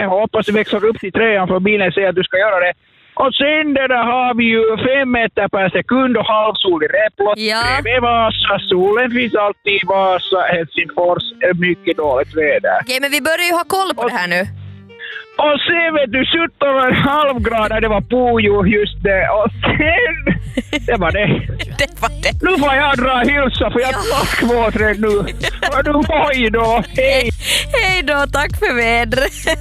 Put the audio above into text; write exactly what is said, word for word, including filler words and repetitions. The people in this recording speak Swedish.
och hoppas du växer upp till trean från bilen och säger att du ska göra det. Och sen där har vi ju fem meter per sekund och halvsol i Replot. Ja. Bredvid Vasa. Solen finns alltid i Vasa. Helsingfors är mycket dåligt väder. Okej, men vi börjar ju ha koll på och, det här nu. Och sen vet du, sjutton komma fem grader, det var Pujo just det. Och sen, det var det. Det var det. Nu får jag dra hilsa för jag är plaskvåt redan nu. Och du, hej då, hej. Hej då, tack för vädret.